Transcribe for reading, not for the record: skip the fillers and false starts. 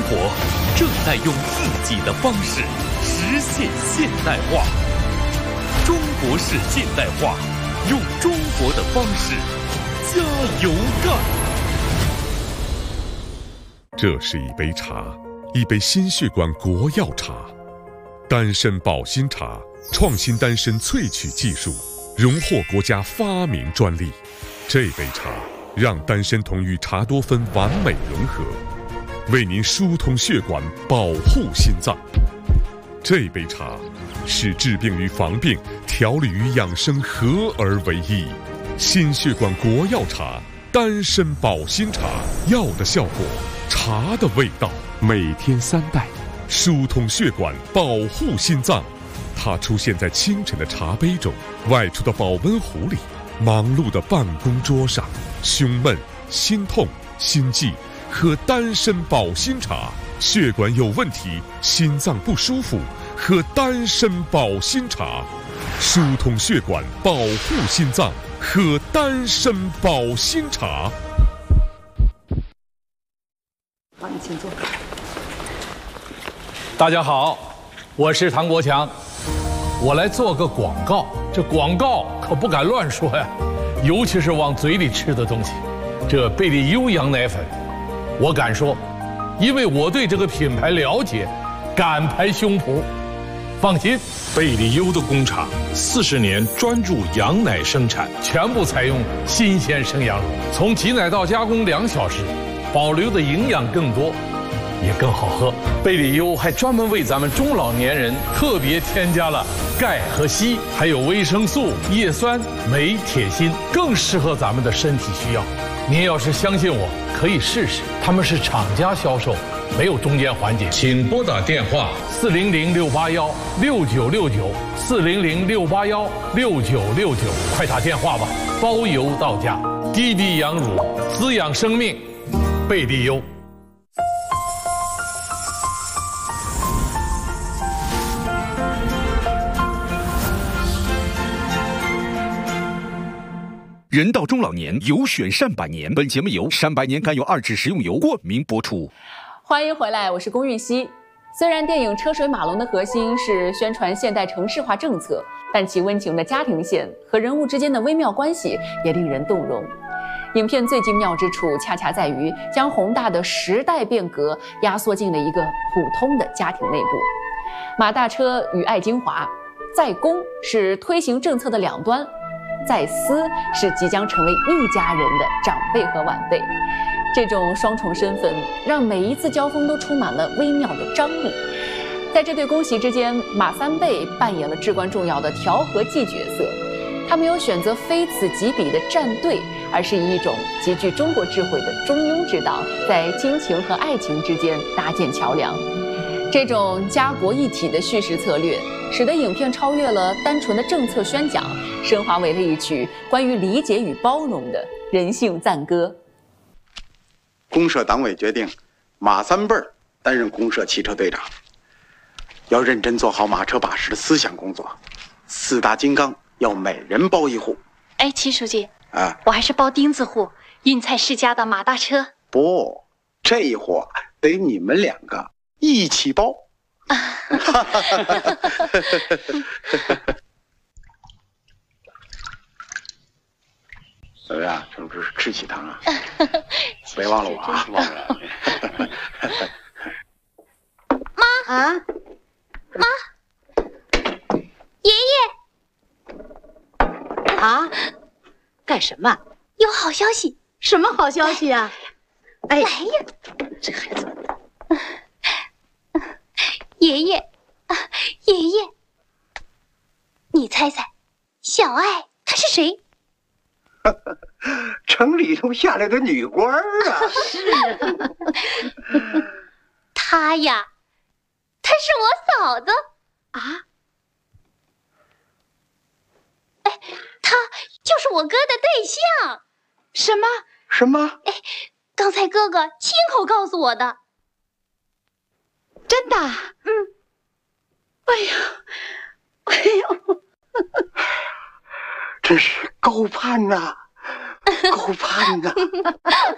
活正在用自己的方式实现现代化。中国式现代化，用中国的方式加油干！ 这是一杯茶，一杯心血管国药茶，丹参保心茶，创新丹参萃取技术，荣获国家发明专利。这杯茶让丹参酮与茶多酚完美融合，为您疏通血管，保护心脏。这杯茶是治病与防病、调理与养生合而为一。心血管国药茶，丹参保心茶，药的效果，茶的味道。每天3袋，疏通血管，保护心脏。它出现在清晨的茶杯中，外出的保温壶里，忙碌的办公桌上。胸闷、心痛、心悸，喝丹参保心茶；血管有问题，心脏不舒服，喝丹参保心茶。疏通血管，保护心脏，喝丹参保心茶。 好，你请坐。 大家好，我是唐国强，我来做个广告。这广告可不敢乱说呀，尤其是往嘴里吃的东西。这贝利优羊奶粉，我敢说，因为我对这个品牌了解，敢拍胸脯。放心， 贝利优的工厂40年专注羊奶生产， 全部采用新鲜生羊乳，从挤奶到加工2小时，保留的营养更多，也更好喝。贝利优还专门为咱们中老年人特别添加了钙和硒，还有维生素、叶酸、镁、铁、锌，更适合咱们的身体需要。您要是相信我，可以试试。他们是厂家销售，没有中间环节。 请拨打电话 400-681-6969400-681-6969，快打电话吧，包邮到家。低低羊乳，滋养生命，贝利优。 人到中老年，有选善百年。本节目由善百年甘油2质食用油冠名播出。 欢迎回来，我是龚玉溪。虽然电影《车水马龙》的核心是宣传现代城市化政策，但其温情的家庭线和人物之间的微妙关系也令人动容。影片最精妙之处，恰恰在于将宏大的时代变革压缩进了一个普通的家庭内部。马大车与爱京华，在公是推行政策的两端，在私是即将成为一家人的长辈和晚辈。这种双重身份让每一次交锋都充满了微妙的张力。在这对公媳之间，马三贝扮演了至关重要的调和剂角色。他没有选择非此即彼的站队，而是以一种极具中国智慧的中庸之道，在亲情和爱情之间搭建桥梁。这种家国一体的叙事策略，使得影片超越了单纯的政策宣讲，升华为了一曲关于理解与包容的人性赞歌。 公社党委决定，马三辈儿担任公社汽车队长，要认真做好马车把式的思想工作。4大金刚要每人包1户。 哎，齐书记， 啊， 我还是包丁字户，运菜世家的马大车。 不，这一户得你们2个一起包。怎么样？是不是吃喜糖啊？别忘了我啊！忘了。 妈啊，妈，爷爷啊，干什么？ 有好消息。 什么好消息啊？哎， 来呀， 这孩子。 爷爷，爷爷，你猜猜，小爱她是谁？ 城里头下来的女官啊！ 是啊， 她呀，她是我嫂子啊！ 哎，她就是我哥的对象。 什么？ 什么？ 哎，刚才哥哥亲口告诉我的。 真的？ 嗯。 哎呀，哎呦， 真是高攀呐，高攀呐！